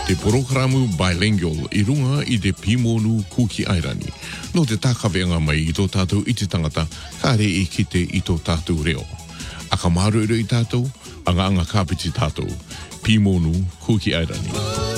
Te programu bilingual I runga I te Pimonu Kuki Airani. No te takawenga mai I tō tātou I te tangata, ka re e kite I tō tātou reo. Aka maru I tātou, anga kāpiti tātou. Pimonu Kuki Airani.